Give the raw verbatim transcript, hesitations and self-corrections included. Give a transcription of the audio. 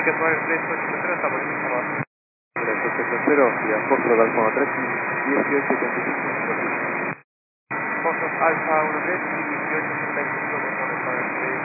que tomar el tres ocho cero hasta por el tres ocho cero y a Foxtrot Alfa tres y dieciocho setenta y cinco. Foxtrot Alfa uno tres y dieciocho setenta y cinco con el